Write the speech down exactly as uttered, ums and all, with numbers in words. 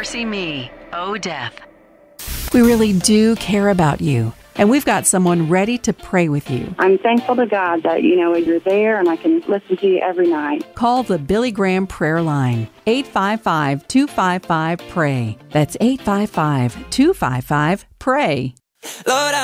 Mercy Me, Oh Death. We really do care about you, and we've got someone ready to pray with you. I'm thankful to God that, you know, you're there and I can listen to you every night. Call the Billy Graham Prayer Line, eight five five, two five five, P R A Y. That's eight five five, two five five, P R A Y. Lord,